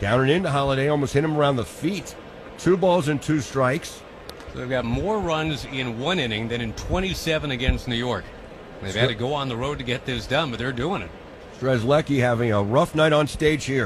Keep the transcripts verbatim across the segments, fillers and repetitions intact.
Down and into Holiday, almost hit him around the feet. Two balls and two strikes. So they've got more runs in one inning than in twenty-seven against New York. They've had to go on the road to get this done, but they're doing it. Strzelecki having a rough night on stage here.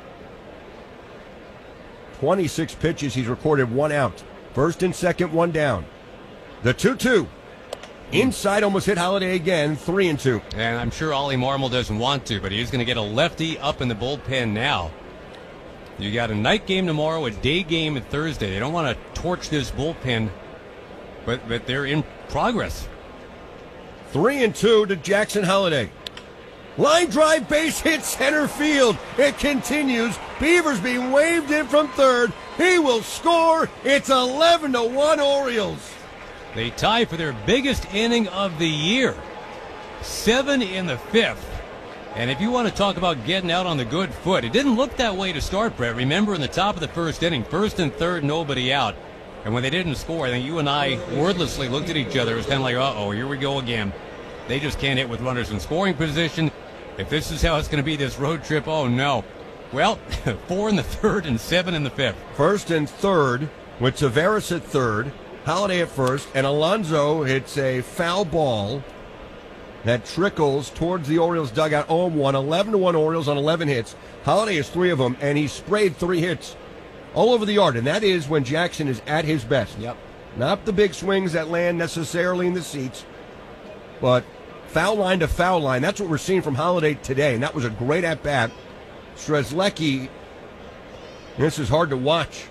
twenty-six pitches, he's recorded one out. First and second, one down. The two two. Inside, almost hit Holiday again, three and two. And I'm sure Ollie Marmol doesn't want to, but he's going to get a lefty up in the bullpen now. You got a night game tomorrow, a day game at Thursday. They don't want to torch this bullpen, but but they're in progress. Three and two to Jackson Holiday. Line drive, base hit, center field. It continues. Beavers being waved in from third. He will score. It's eleven to one Orioles. They tie for their biggest inning of the year. Seven in the fifth. And if you want to talk about getting out on the good foot, it didn't look that way to start, Brett. Remember in the top of the first inning, first and third, nobody out. And when they didn't score, I think you and I wordlessly looked at each other. It was kind of like, uh-oh, here we go again. They just can't hit with runners in scoring position. If this is how it's going to be this road trip, oh no. Well, four in the third and seven in the fifth. First and third with Taveras at third, Holiday at first, and Alonso hits a foul ball that trickles towards the Orioles dugout. oh one, eleven to one Orioles on eleven hits. Holiday has three of them, and he sprayed three hits all over the yard, and that is when Jackson is at his best. Yep. Not the big swings that land necessarily in the seats, but foul line to foul line. That's what we're seeing from Holiday today, and that was a great at-bat. Strzelecki, this is hard to watch,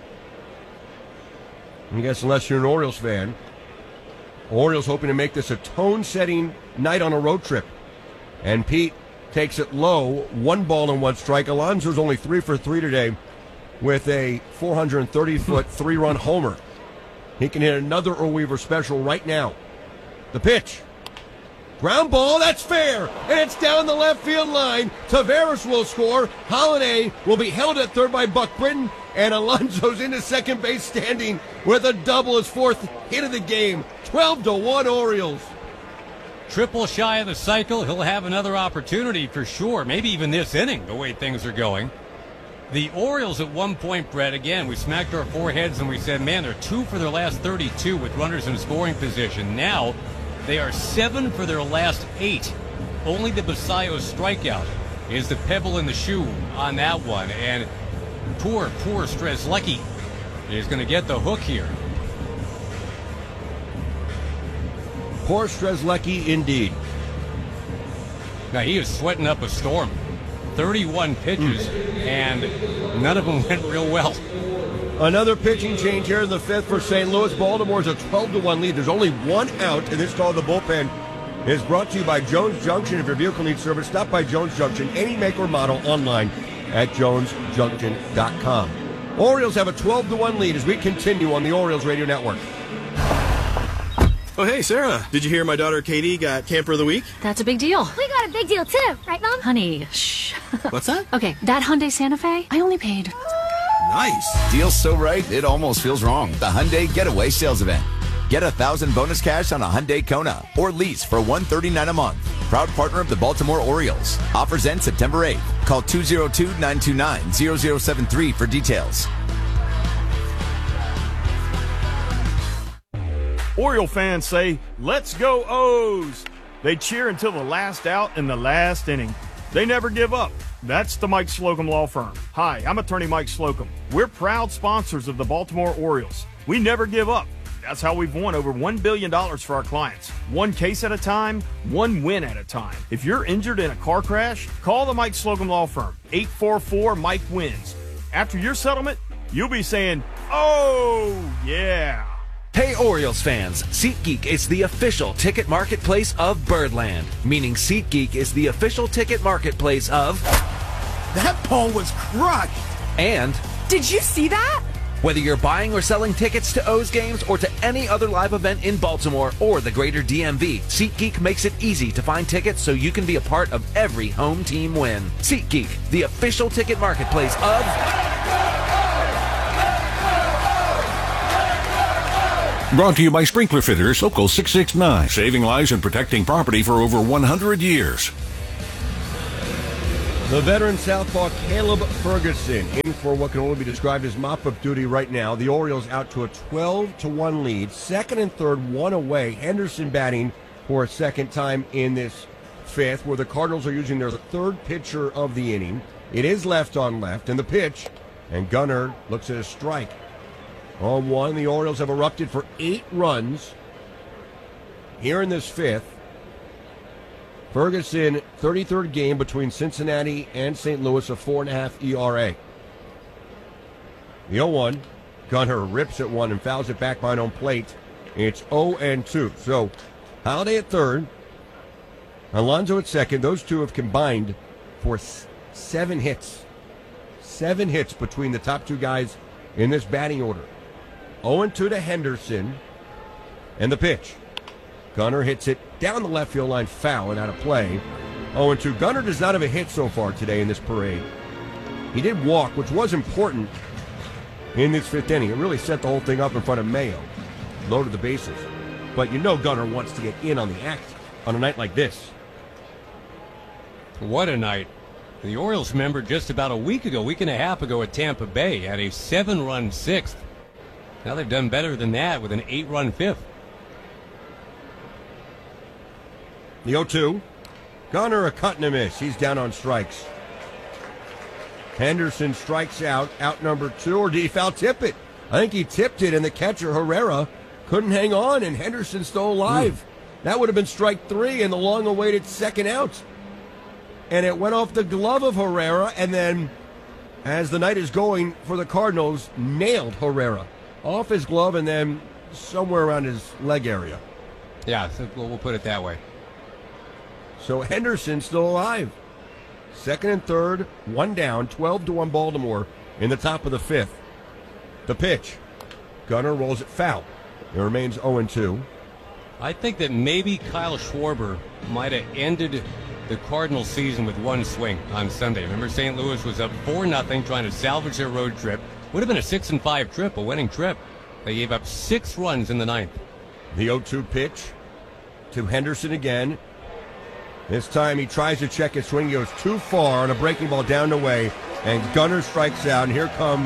I guess, unless you're an Orioles fan. Orioles hoping to make this a tone-setting night on a road trip. And Pete takes it low, one ball and one strike. Alonso's only three for three today with a four hundred thirty foot three-run homer. He can hit another Earl Weaver special right now. The pitch. Ground ball, that's fair, and it's down the left field line. Taveras will score. Holiday will be held at third by Buck Britton, and Alonso's into second base standing with a double, his fourth hit of the game. twelve to one Orioles. Triple shy of the cycle. He'll have another opportunity for sure, maybe even this inning, the way things are going. The Orioles at one point, Brett, again, we smacked our foreheads and we said, man, they're two for their last thirty-two with runners in scoring position. Now, they are seven for their last eight. Only the Basayo strikeout is the pebble in the shoe on that one. And poor, poor Strzelecki is going to get the hook here. Poor Strzelecki indeed. Now, he is sweating up a storm. thirty-one pitches, mm. and none of them went real well. Another pitching change here in the fifth for Saint Louis. Baltimore's a twelve to one lead. There's only one out, and this call, the bullpen, is brought to you by Jones Junction. If your vehicle needs service, stop by Jones Junction, any make or model, online at jones junction dot com. Orioles have a twelve to one lead as we continue on the Orioles Radio Network. Oh, hey, Sarah. Did you hear my daughter Katie got Camper of the Week? That's a big deal. We got a big deal, too. Right, Mom? Honey, shh. What's that? Okay, that Hyundai Santa Fe, I only paid... Nice. Deal's so right, it almost feels wrong. The Hyundai Getaway Sales Event. Get a thousand bonus cash on a Hyundai Kona or lease for one hundred thirty-nine dollars a month. Proud partner of the Baltimore Orioles. Offers end September eighth. Call two oh two, nine two nine, zero zero seven three for details. Oriole fans say, let's go O's. They cheer until the last out in the last inning. They never give up. That's the Mike Slocum Law Firm. Hi, I'm attorney Mike Slocum. We're proud sponsors of the Baltimore Orioles. We never give up. That's how we've won over one billion dollars for our clients. One case at a time, one win at a time. If you're injured in a car crash, call the Mike Slocum Law Firm. eight four four, Mike wins. After your settlement, you'll be saying, oh, yeah. Hey Orioles fans, SeatGeek is the official ticket marketplace of Birdland, meaning SeatGeek is the official ticket marketplace of... That ball was crushed! And... Did you see that? Whether you're buying or selling tickets to O's games or to any other live event in Baltimore or the greater D M V, SeatGeek makes it easy to find tickets so you can be a part of every home team win. SeatGeek, the official ticket marketplace of... Brought to you by Sprinkler Fitters, Local six six nine, saving lives and protecting property for over one hundred years. The veteran southpaw Caleb Ferguson in for what can only be described as mop-up duty right now. The Orioles out to a twelve to one lead. Second and third, one away. Henderson batting for a second time in this fifth, where the Cardinals are using their third pitcher of the inning. It is left on left, and the pitch, and Gunnar looks at a strike. On one, the Orioles have erupted for eight runs here in this fifth. Ferguson, thirty-third game between Cincinnati and Saint Louis, a four point five E R A. The oh one, Gunnar rips at one and fouls it back behind home plate. It's oh and two. So, Holiday at third, Alonso at second. Those two have combined for s- seven hits. Seven hits between the top two guys in this batting order. oh and two to Henderson. And the pitch. Gunnar hits it down the left field line, foul and out of play. oh and two. Gunnar does not have a hit so far today in this parade. He did walk, which was important in this fifth inning. It really set the whole thing up in front of Mayo. Loaded the bases. But you know Gunnar wants to get in on the act on a night like this. What a night. The Orioles, remember, just about a week ago, week and a half ago at Tampa Bay, had a seven-run sixth. Now they've done better than that with an eight-run fifth. The oh two. Gunnar a cut and a miss. He's down on strikes. Henderson strikes out, out number two, or did he foul tip it? I think he tipped it, and the catcher, Herrera, couldn't hang on, and Henderson's still alive. Mm. That would have been strike three and the long-awaited second out. And it went off the glove of Herrera, and then, as the night is going for the Cardinals, nailed Herrera. Off his glove and then somewhere around his leg area. Yeah, so we'll put it that way. So Henderson's still alive. Second and third, one down, twelve to one Baltimore in the top of the fifth. The pitch. Gunnar rolls it foul. It remains oh and two. I think that maybe Kyle Schwarber might have ended the Cardinals season with one swing on Sunday. Remember, Saint Louis was up four nothing trying to salvage their road trip. Would have been a six and five trip, a winning trip. They gave up six runs in the ninth. The oh two pitch to Henderson again. This time he tries to check his swing. He goes too far on a breaking ball down the way, and Gunnar strikes out. And here come,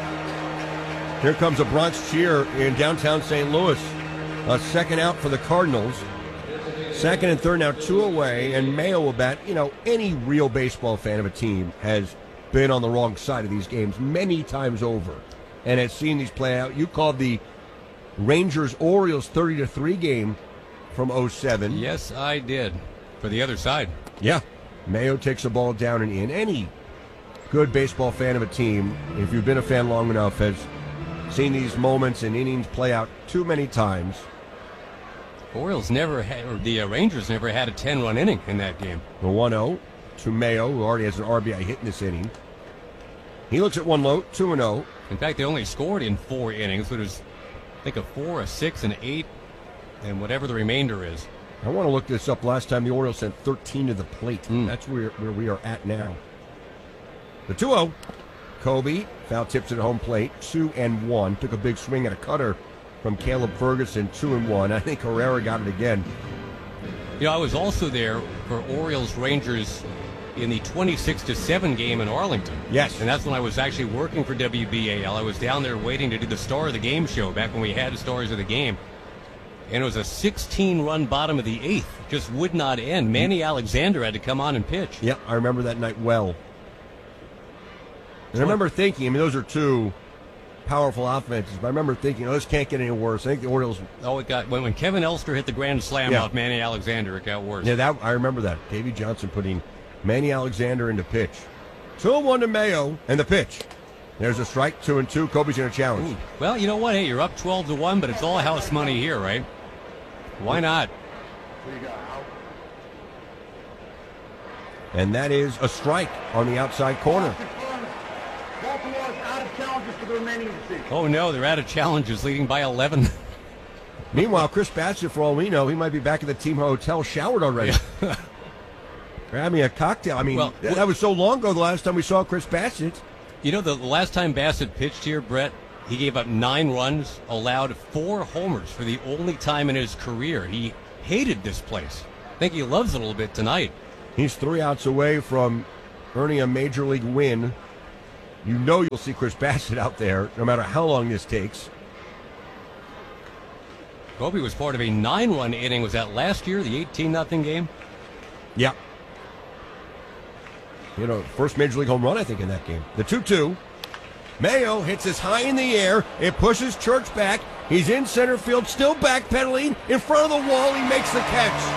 here comes a Bronx cheer in downtown Saint Louis. A second out for the Cardinals. Second and third now two away, and Mayo will bat. You know, any real baseball fan of a team has been on the wrong side of these games many times over and has seen these play out. You called the Rangers-Orioles thirty to three game from oh seven. Yes, I did. For the other side. Yeah. Mayo takes the ball down and in. Any good baseball fan of a team, if you've been a fan long enough, has seen these moments and innings play out too many times. Orioles never had, or the uh, Rangers never had a ten-run inning in that game. The one oh to Mayo, who already has an R B I hit in this inning. He looks at one low, two and oh. In fact, they only scored in four innings, but it was, I think, a four, a six, and eight, and whatever the remainder is. I want to look this up. Last time the Orioles sent thirteen to the plate. Mm. That's where, where we are at now. The two oh. Kobe, foul tips at home plate, two and one. Took a big swing at a cutter from Caleb Ferguson, two and one. I think Herrera got it again. You know, I was also there for Orioles Rangers in the twenty-six to seven game in Arlington. Yes. And that's when I was actually working for W B A L. I was down there waiting to do the Star of the Game show back when we had Stars of the Game. And it was a sixteen-run bottom of the eighth. Just would not end. Manny Alexander had to come on and pitch. Yep, I remember that night well. And I remember thinking, I mean, those are two powerful offenses, but I remember thinking, oh, this can't get any worse. I think the Orioles... Oh, it got... When, when Kevin Elster hit the grand slam Yeah. off Manny Alexander, it got worse. Yeah, that I remember that. Davey Johnson putting Manny Alexander into pitch. two and one to Mayo, and the pitch. There's a strike, two and two. Kobe's going to challenge. Ooh. Well, you know what? Hey, you're up twelve to one, but it's all house money here, right? Why not? And that is a strike on the outside corner. Oh, no, they're out of challenges, leading by eleven. Meanwhile, Chris Bassett, for all we know, he might be back at the team hotel, showered already. Grabbing a cocktail. I mean, Well, that, that was so long ago the last time we saw Chris Bassett. You know, the last time Bassett pitched here, Brett, he gave up nine runs, allowed four homers for the only time in his career. He hated this place. I think he loves it a little bit tonight. He's three outs away from earning a major league win. You know you'll see Chris Bassitt out there no matter how long this takes. Kobe was part of a nine-run inning. Was that last year, the eighteen nothing game? Yeah. You know, first major league home run, I think, in that game. The two two. Mayo hits this high in the air. It pushes Church back. He's in center field, still backpedaling. In front of the wall, he makes the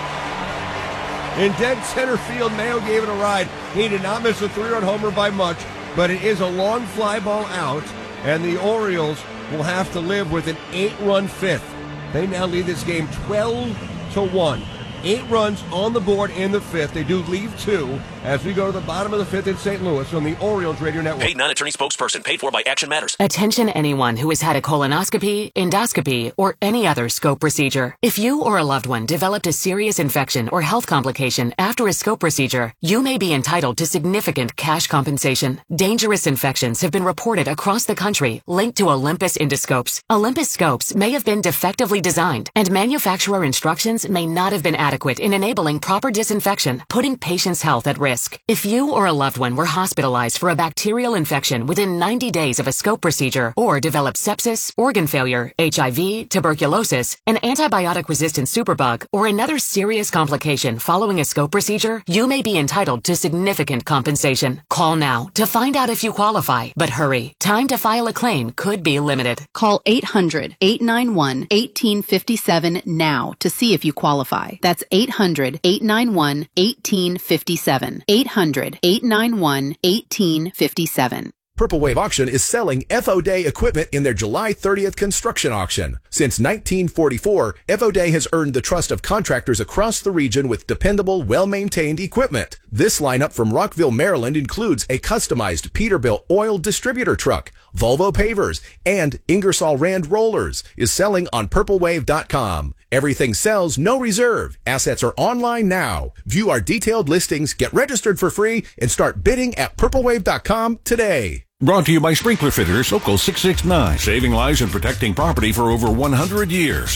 catch. In dead center field, Mayo gave it a ride. He did not miss a three-run homer by much, but it is a long fly ball out, and the Orioles will have to live with an eight-run fifth. They now lead this game twelve to one. Eight runs on the board in the fifth. They do leave two as we go to the bottom of the fifth in Saint Louis on the Orioles Radio Network. Paid non-attorney spokesperson. Paid for by Action Matters. Attention anyone who has had a colonoscopy, endoscopy, or any other scope procedure. If you or a loved one developed a serious infection or health complication after a scope procedure, you may be entitled to significant cash compensation. Dangerous infections have been reported across the country linked to Olympus endoscopes. Olympus scopes may have been defectively designed, and manufacturer instructions may not have been adequate in enabling proper disinfection, putting patients' health at risk. If you or a loved one were hospitalized for a bacterial infection within ninety days of a scope procedure, or developed sepsis, organ failure, H I V, tuberculosis, an antibiotic-resistant superbug, or another serious complication following a scope procedure, you may be entitled to significant compensation. Call now to find out if you qualify, but hurry. Time to file a claim could be limited. Call eight hundred, eight nine one, one eight five seven now to see if you qualify. That's eight hundred, eight nine one, one eight five seven. eight hundred, eight nine one, one eight five seven. Purple Wave Auction is selling F O Day equipment in their July thirtieth construction auction. Since nineteen forty-four, F O Day has earned the trust of contractors across the region with dependable, well-maintained equipment. This lineup from Rockville, Maryland includes a customized Peterbilt oil distributor truck, Volvo pavers, and Ingersoll Rand rollers is selling on purple wave dot com. Everything sells, no reserve. Assets are online now. View our detailed listings, get registered for free, and start bidding at purple wave dot com today. Brought to you by Sprinkler Fitters, Local six six nine, saving lives and protecting property for over one hundred years.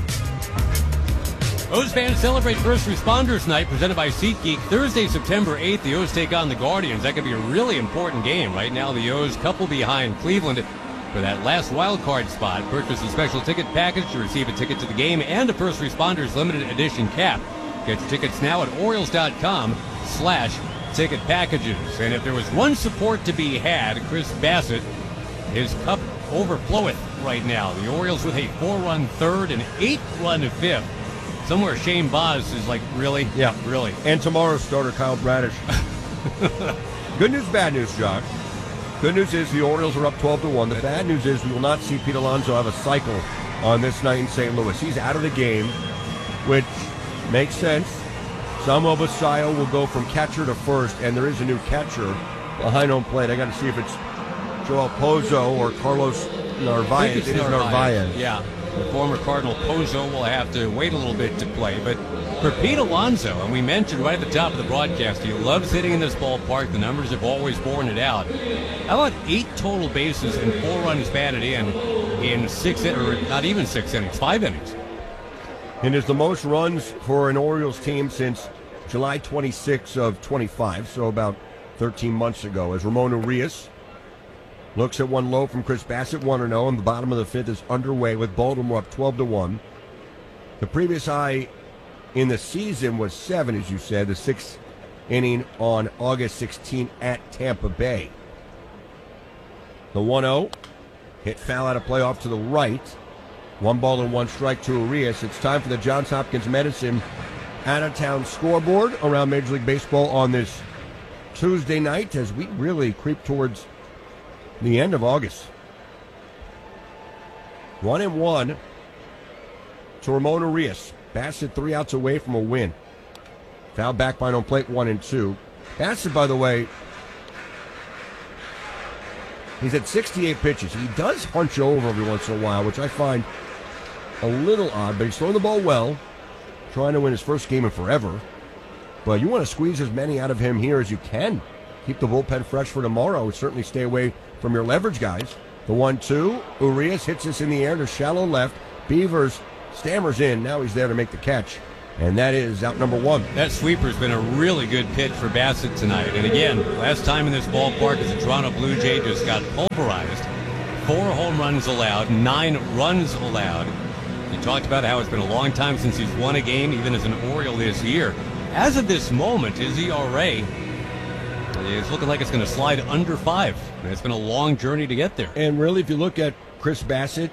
O's fans celebrate First Responders Night, presented by SeatGeek. Thursday, September eighth, the O's take on the Guardians. That could be a really important game. Right now, the O's couple behind Cleveland for that last wild card spot. Purchase a special ticket package to receive a ticket to the game and a First Responders limited edition cap. Get your tickets now at Orioles dot com slash ticket packages. And if there was one support to be had, Chris Bassitt, his cup overfloweth right now. The Orioles with a four-run third and eight-run fifth. Somewhere Shane Boz is like, really? Yeah. Really. And tomorrow's starter, Kyle Bradish. Good news, bad news, Jock. Good news is the Orioles are up twelve to one. The bad news is we will not see Pete Alonso have a cycle on this night in Saint Louis. He's out of the game, which makes sense. Samuel Basayo will go from catcher to first, and there is a new catcher behind home plate. I got to see if it's Joel Pozo or Carlos Narvaez. It is Narvaez. Narvaez. Yeah. The former Cardinal Pozo will have to wait a little bit to play. But for Pete Alonso, and we mentioned right at the top of the broadcast, he loves hitting in this ballpark. The numbers have always borne it out. How about eight total bases and four runs batted in in six, or not even six innings, five innings? And is the most runs for an Orioles team since July twenty-sixth of twenty-five, so about thirteen months ago, as Ramon Urias looks at one low from Chris Bassitt, one and oh, and the bottom of the fifth is underway with Baltimore up twelve to one. The previous high in the season was seven, as you said, the sixth inning on August sixteenth at Tampa Bay. The one oh, hit foul out of play off to the right. One ball and one strike to Urias. It's time for the Johns Hopkins Medicine out-of-town scoreboard around Major League Baseball on this Tuesday night as we really creep towards the end of August. One and one to Ramon Urias. Bassitt three outs away from a win. Foul back by home plate, one and two. Bassitt, by the way, he's at sixty-eight pitches. He does hunch over every once in a while, which I find a little odd, but he's throwing the ball well, trying to win his first game in forever. But you want to squeeze as many out of him here as you can. Keep the bullpen fresh for tomorrow. Certainly stay away from your leverage guys. The one two, Urias hits this in the air to shallow left. Beavers stammers in. Now he's there to make the catch And that is out number one. That sweeper's been a really good pitch for Bassett tonight. And again, last time in this ballpark as the Toronto Blue Jay just got pulverized. Four home runs allowed, nine runs allowed. You talked about how it's been a long time since he's won a game, even as an Oriole this year. As of this moment, his E R A is looking like it's going to slide under five. And it's been a long journey to get there. And really, if you look at Chris Bassett,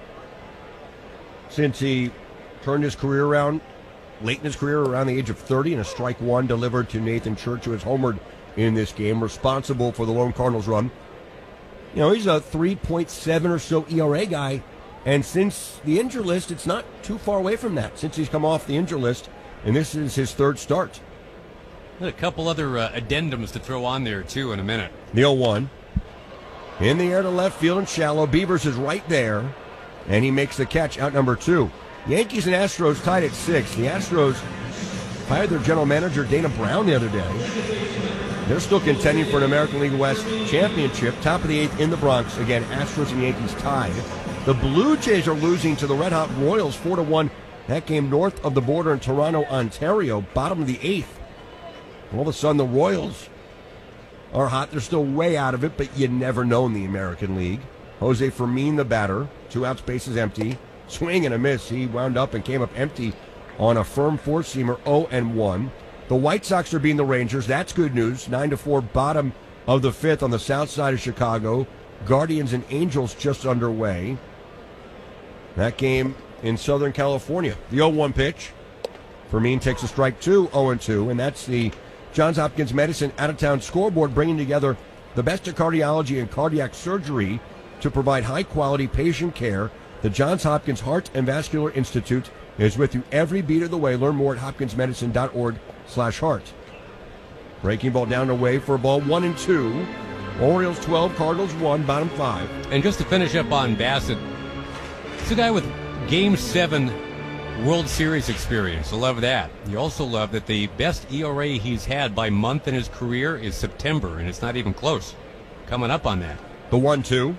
since he turned his career around, late in his career, around the age of thirty, and a strike one delivered to Nathan Church, who has homered in this game, responsible for the lone Cardinals run. You know, he's a three point seven or so E R A guy, and since the injury list, it's not too far away from that, since he's come off the injury list, and this is his third start. Got a couple other uh, addendums to throw on there, too, in a minute. The oh one. In the air to left field and shallow. Beavers is right there, and he makes the catch out number two. Yankees and Astros tied at six. The Astros fired their general manager, Dana Brown, the other day. They're still contending for an American League West championship. Top of the eighth in the Bronx. Again, Astros and Yankees tied. The Blue Jays are losing to the Red Hot Royals four to one. That game north of the border in Toronto, Ontario. Bottom of the eighth. All of a sudden, the Royals are hot. They're still way out of it, but you never know in the American League. Jose Fermin, the batter. Two outs, bases empty. Swing and a miss. He wound up and came up empty on a firm four-seamer, oh and one. The White Sox are beating the Rangers. That's good news. nine to four, bottom of the fifth on the south side of Chicago. Guardians and Angels just underway. That game in Southern California. The oh one pitch. Fermin takes a strike two, oh and two, and that's the Johns Hopkins Medicine out-of-town scoreboard, bringing together the best of cardiology and cardiac surgery to provide high-quality patient care. The Johns Hopkins Heart and Vascular Institute is with you every beat of the way. Learn more at hopkins medicine dot org slash heart. Breaking ball down away for a ball one and two. Orioles twelve, Cardinals one, bottom five. And just to finish up on Bassett, it's a guy with Game seven World Series experience. I love that. You also love that the best E R A he's had by month in his career is September, and it's not even close. Coming up on that. The one two.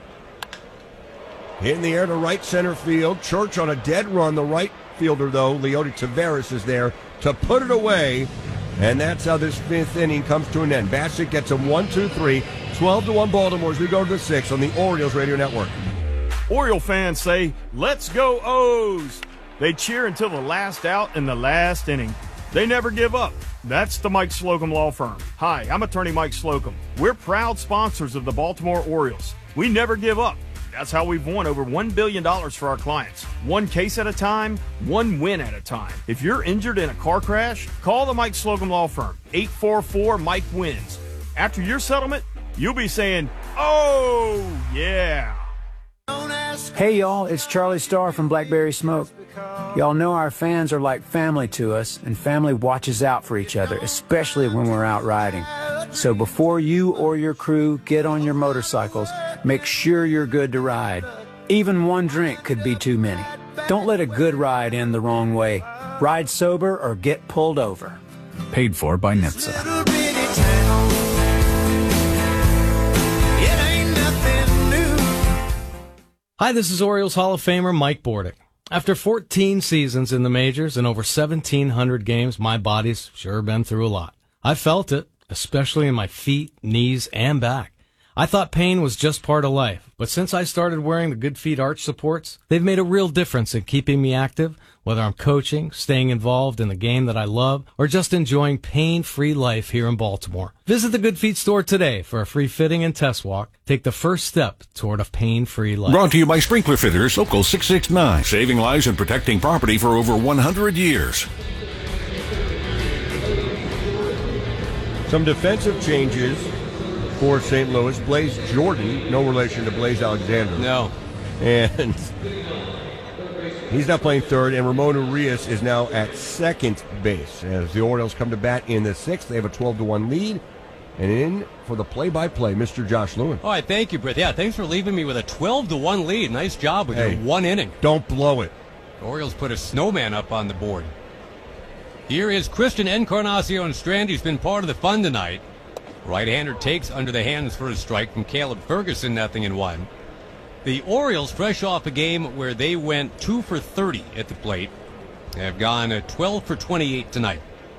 In the air to right center field. Church on a dead run. The right fielder, though, Leody Taveras, is there to put it away. And that's how this fifth inning comes to an end. Bassett gets a one two three. twelve to one Baltimore as we go to the sixth on the Orioles Radio Network. Oriole fans say, "Let's go O's." They cheer until the last out in the last inning. They never give up. That's the Mike Slocum Law Firm. Hi, I'm attorney Mike Slocum. We're proud sponsors of the Baltimore Orioles. We never give up. That's how we've won over one billion dollars for our clients. One case at a time, one win at a time. If you're injured in a car crash, call the Mike Slocum Law Firm. eight four four, Mike wins. After your settlement, you'll be saying, "Oh, yeah." Hey, y'all, it's Charlie Starr from Blackberry Smoke. Y'all know our fans are like family to us, and family watches out for each other, especially when we're out riding. So before you or your crew get on your motorcycles, make sure you're good to ride. Even one drink could be too many. Don't let a good ride end the wrong way. Ride sober or get pulled over. Paid for by N H T S A. Hi, this is Orioles Hall of Famer Mike Bordick. After fourteen seasons in the majors and over seventeen hundred games, my body's sure been through a lot. I felt it, especially in my feet, knees, and back. I thought pain was just part of life, but since I started wearing the Good Feet arch supports, they've made a real difference in keeping me active, whether I'm coaching, staying involved in the game that I love, or just enjoying pain-free life here in Baltimore. Visit the Good Feet store today for a free fitting and test walk. Take the first step toward a pain-free life. Brought to you by Sprinkler Fitters, Local six six nine. Saving lives and protecting property for over one hundred years. Some defensive changes for Saint Louis. Blaze Jordan, no relation to Blaze Alexander. No. And he's now playing third, and Ramon Urias is now at second base. As the Orioles come to bat in the sixth, they have a twelve to one lead. And in for the play-by-play, Mister Josh Lewin. All right, thank you, Britt. Yeah, thanks for leaving me with a twelve to one lead. Nice job with hey, your one inning. Don't blow it. The Orioles put a snowman up on the board. Here is Christian Encarnacion Strand. He's been part of the fun tonight. Right-hander takes under the hands for a strike from Caleb Ferguson, nothing in one. The Orioles, fresh off a game where they went two for thirty at the plate, have gone uh, twelve for twenty-eight tonight.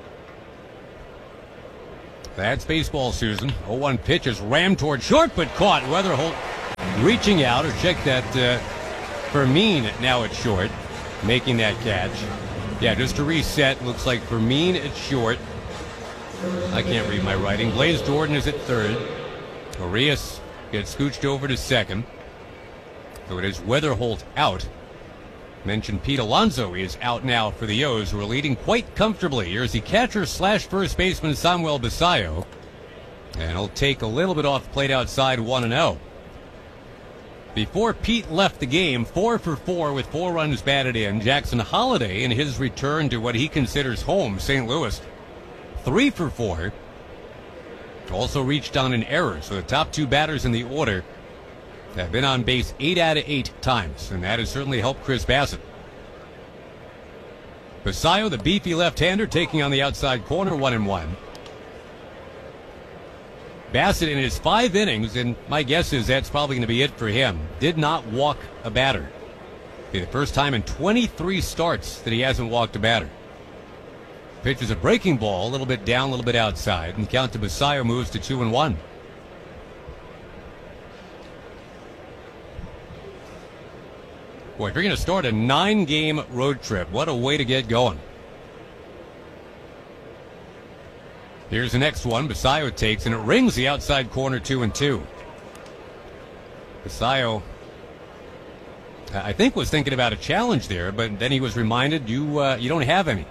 That's baseball, Susan. oh one pitch is rammed toward short, but caught. Weatherholt reaching out, or check that uh, Fermin now at short, making that catch. Yeah, just to reset, looks like Fermin at short. I can't read my writing. Blaze Jordan is at third. Arias gets scooched over to second. So it is Weatherholt out. Mentioned Pete Alonso is out now for the O's, who are leading quite comfortably. Here's the catcher slash first baseman Samuel Basayo. And he'll take a little bit off the plate outside, one and oh. Before Pete left the game, four for four with four runs batted in. Jackson Holliday in his return to what he considers home, Saint Louis, three for four. Also reached on an error, so the top two batters in the order have been on base eight out of eight times, and that has certainly helped Chris Bassett. Basayo, the beefy left-hander, taking on the outside corner, one and one. Bassett in his five innings, and my guess is that's probably going to be it for him, did not walk a batter. Be the first time in twenty-three starts that he hasn't walked a batter. Pitch is a breaking ball, a little bit down, a little bit outside, and count to Basayo moves to two and one. Boy, if you're going to start a nine-game road trip, what a way to get going. Here's the next one. Basayo takes, and it rings the outside corner, two and two. Basayo, I think, was thinking about a challenge there, but then he was reminded, you uh, you don't have any.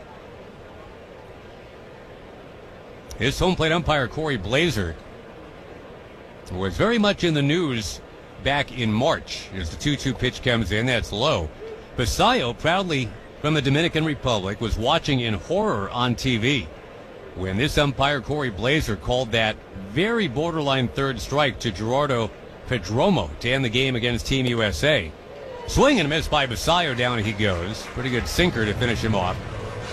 His home plate umpire, Corey Blazer, was very much in the news back in March as the two two pitch comes in. That's low. Basayo, proudly from the Dominican Republic, was watching in horror on T V when this umpire, Corey Blazer, called that very borderline third strike to Gerardo Pedromo to end the game against Team U S A. Swing and a miss by Basayo. Down he goes. Pretty good sinker to finish him off.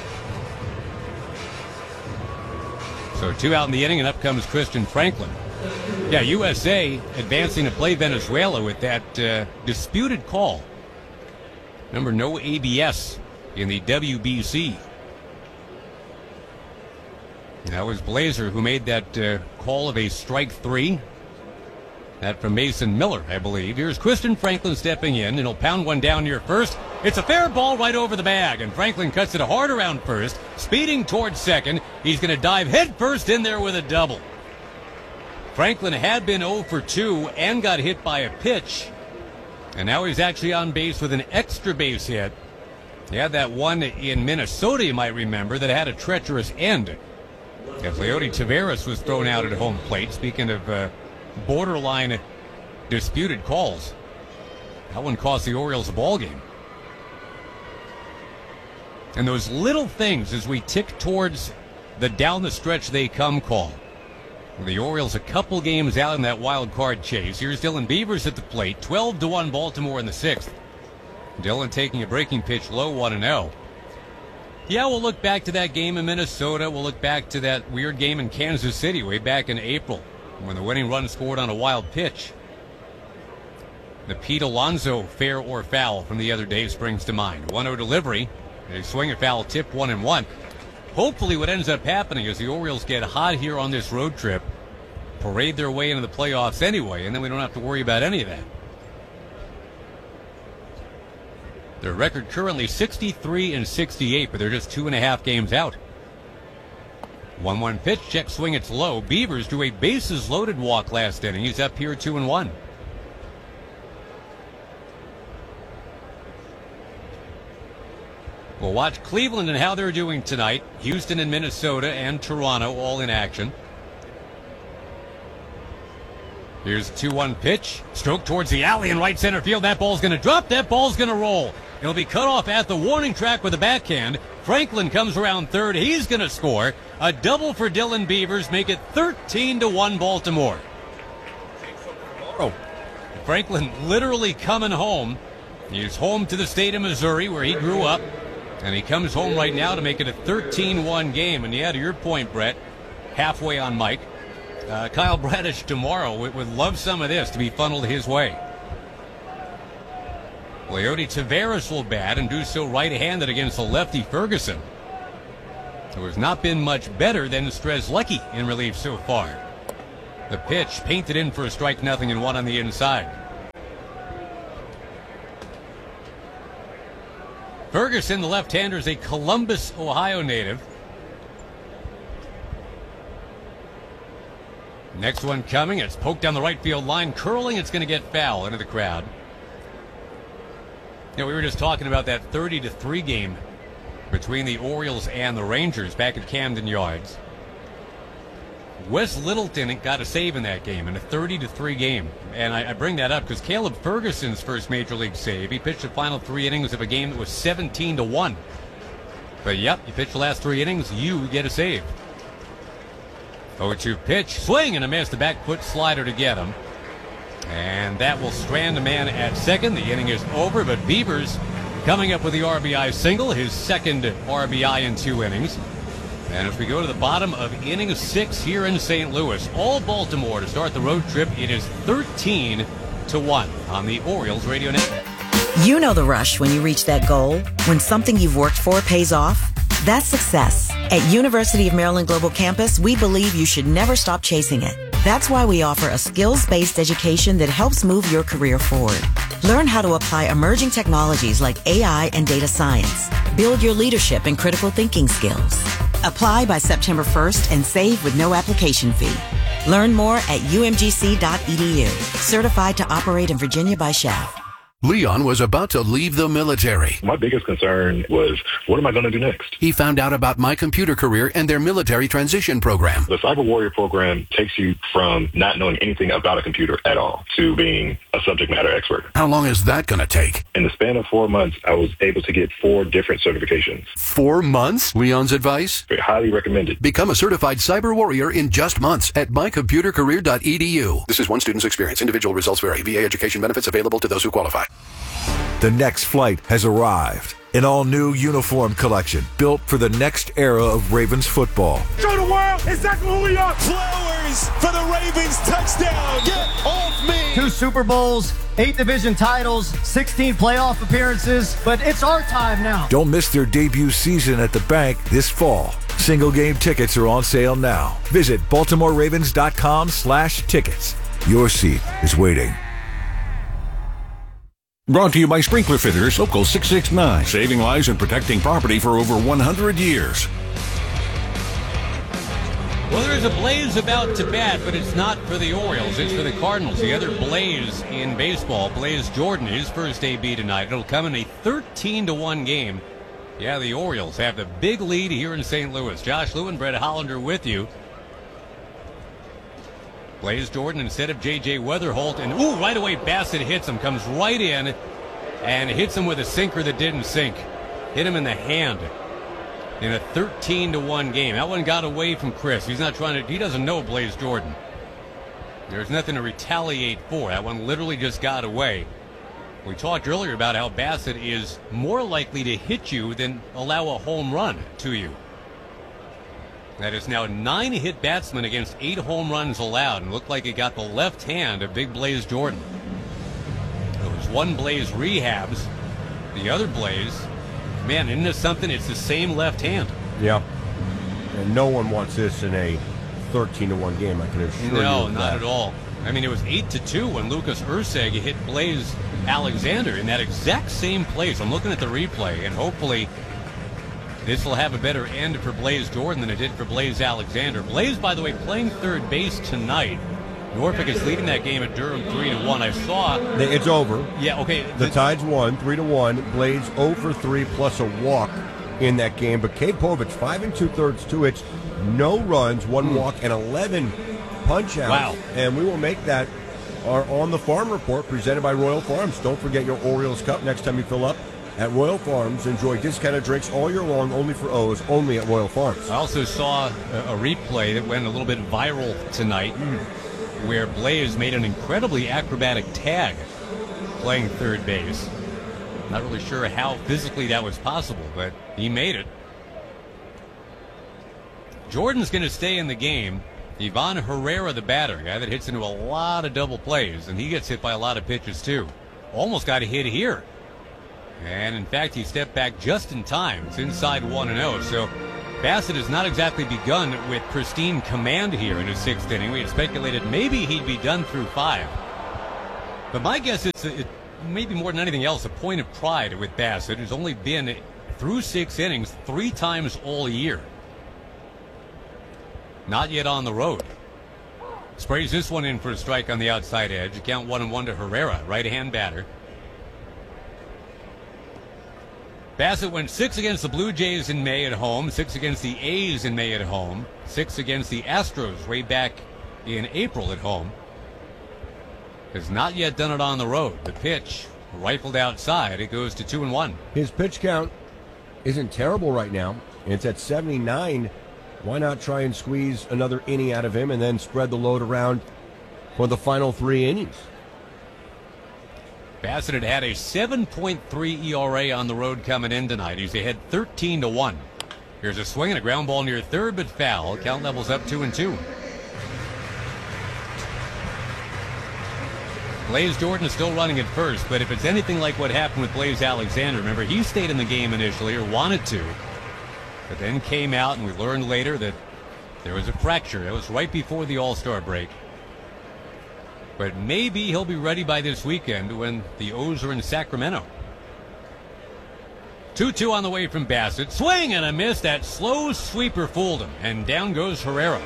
So two out in the inning, and up comes Christian Franklin. Yeah, U S A advancing to play Venezuela with that uh, disputed call. Remember, no A B S in the W B C. That was Blazer who made that uh, call of a strike three. That from Mason Miller, I believe. Here's Christian Franklin stepping in, and he'll pound one down near first. It's a fair ball right over the bag, and Franklin cuts it hard around first, speeding towards second. He's going to dive head first in there with a double. Franklin had been oh for two and got hit by a pitch, and now he's actually on base with an extra base hit. He had that one in Minnesota, you might remember, that had a treacherous end. As Leody Taveras was thrown out at home plate, speaking of uh, borderline disputed calls. That one cost the Orioles a ball game. And those little things as we tick towards the down the stretch they come call. The Orioles a couple games out in that wild card chase. Here's Dylan Beavers at the plate. twelve to one Baltimore in the sixth. Dylan taking a breaking pitch low, one and oh. Yeah, we'll look back to that game in Minnesota. We'll look back to that weird game in Kansas City way back in April when the winning run scored on a wild pitch. The Pete Alonso fair or foul from the other day springs to mind. one oh delivery. They swing a foul tip, one and one. Hopefully what ends up happening is the Orioles get hot here on this road trip, parade their way into the playoffs anyway, and then we don't have to worry about any of that. Their record currently sixty-three and sixty-eight, but they're just two and a half games out. one one pitch, check swing, it's low. Beavers drew a bases loaded walk last inning. He's up here two and one. We'll watch Cleveland and how they're doing tonight. Houston and Minnesota and Toronto all in action. Here's a two one pitch. Stroke towards the alley in right center field. That ball's going to drop. That ball's going to roll. It'll be cut off at the warning track with a backhand. Franklin comes around third. He's going to score. A double for Dylan Beavers. Make it thirteen to one Baltimore. Oh, Franklin literally coming home. He's home to the state of Missouri where he grew up. And he comes home right now to make it a thirteen one game. And yeah, to your point, Brett, halfway on Mike. Uh, Kyle Bradish tomorrow would, would love some of this to be funneled his way. Leody Taveras will bat and do so right-handed against the lefty Ferguson, who has not been much better than Strzelecki in relief so far. The pitch painted in for a strike, nothing, and one on the inside. Ferguson, the left-hander, is a Columbus, Ohio native. Next one coming. It's poked down the right field line, curling. It's going to get foul into the crowd. You know, we were just talking about that thirty to three game between the Orioles and the Rangers back at Camden Yards. Wes Littleton got a save in that game, in a thirty to three game. And I, I bring that up because Caleb Ferguson's first major league save, he pitched the final three innings of a game that was seventeen to one. But yep, you pitch the last three innings, you get a save. oh two pitch, swing and a miss, the back foot slider to get him. And that will strand a man at second. The inning is over, but Beavers coming up with the R B I single, his second R B I in two innings. And as we go to the bottom of inning six here in Saint Louis, all Baltimore to start the road trip. It is thirteen to one on the Orioles Radio Network. You know the rush when you reach that goal, when something you've worked for pays off. That's success. At University of Maryland Global Campus, we believe you should never stop chasing it. That's why we offer a skills-based education that helps move your career forward. Learn how to apply emerging technologies like A I and data science. Build your leadership and critical thinking skills. Apply by September first and save with no application fee. Learn more at U M G C dot E D U. Certified to operate in Virginia by S H A F. Leon was about to leave the military. My biggest concern was, what am I going to do next? He found out about My Computer Career and their military transition program. The Cyber Warrior program takes you from not knowing anything about a computer at all to being a subject matter expert. How long is that going to take? In the span of four months, I was able to get four different certifications. Four months? Leon's advice? Highly recommended. Become a certified cyber warrior in just months at my computer career dot e d u. This is one student's experience. Individual results vary. V A education benefits available to those who qualify. The next flight has arrived. An all-new uniform collection built for the next era of Ravens football. Show the world exactly who we are. Flowers for the Ravens touchdown. Get off me. Two Super Bowls, eight division titles, sixteen playoff appearances, but it's our time now. Don't miss their debut season at the bank this fall. Single game tickets are on sale now. Visit baltimore ravens dot com slash tickets. Your seat is waiting. Brought to you by Sprinkler Fitters, Local six six nine. Saving lives and protecting property for over one hundred years. Well, there's a Blaze about to bat, but it's not for the Orioles. It's for the Cardinals. The other Blaze in baseball, Blaze Jordan, his first A B tonight. It'll come in a thirteen to one game. Yeah, the Orioles have the big lead here in Saint Louis. Josh Lewin, Brett Hollander with you. Blaze Jordan instead of J J Weatherholt. And, ooh, right away Bassett hits him. Comes right in and hits him with a sinker that didn't sink. Hit him in the hand in a thirteen to one game. That one got away from Chris. He's not trying to, he doesn't know Blaze Jordan. There's nothing to retaliate for. That one literally just got away. We talked earlier about how Bassett is more likely to hit you than allow a home run to you. That is now nine hit batsmen against eight home runs allowed, and looked like it got the left hand of Big Blaze Jordan. It was one Blaze rehabs, the other Blaze, man, isn't this something? It's the same left hand. Yeah, and no one wants this in a thirteen to one game, I can assure you. No, of not that. at all. I mean, it was eight to two when Lucas Urseg hit Blaze Alexander in that exact same place. I'm looking at the replay, and hopefully this will have a better end for Blaze Jordan than it did for Blaze Alexander. Blaze, by the way, playing third base tonight. Norfolk is leading that game at Durham three to one. I saw It's over. Yeah, okay. The, the Tides won three to one. Blaze zero for three plus a walk in that game. But Cade Povich, five and two thirds, two hits, no runs, one Mm. walk, and eleven punch outs. Wow. And we will make that our On the Farm report presented by Royal Farms. Don't forget your Orioles Cup next time you fill up at Royal Farms. Enjoy discounted drinks all year long, only for O's, only at Royal Farms. I also saw a, a replay that went a little bit viral tonight where Blaze made an incredibly acrobatic tag playing third base. Not really sure how physically that was possible, but he made it. Jordan's going to stay in the game. Ivan Herrera, the batter, guy that hits into a lot of double plays, and he gets hit by a lot of pitches too. Almost got a hit here. And in fact, he stepped back just in time. It's inside one and oh. So Bassett has not exactly begun with pristine command here in his sixth inning. We had speculated maybe he'd be done through five. But my guess is it, maybe more than anything else, a point of pride with Bassett, who's only been through six innings three times all year. Not yet on the road. Sprays this one in for a strike on the outside edge. Count one and one to Herrera, right-hand batter. Bassett went six against the Blue Jays in May at home, six against the A's in May at home, six against the Astros way back in April at home. Has not yet done it on the road. The pitch rifled outside. It goes to two and one. His pitch count isn't terrible right now. It's at seventy-nine. Why not try and squeeze another inning out of him and then spread the load around for the final three innings? Bassett had had a seven point three E R A on the road coming in tonight. He's ahead thirteen to one. Here's a swing and a ground ball near third, but foul. Count levels up two and two. Blaze Jordan is still running at first, but if it's anything like what happened with Blaze Alexander, remember he stayed in the game initially, or wanted to, but then came out, and we learned later that there was a fracture. That was right before the All-Star break. But maybe he'll be ready by this weekend when the O's are in Sacramento. two two on the way from Bassett. Swing and a miss. That slow sweeper fooled him. And down goes Herrera.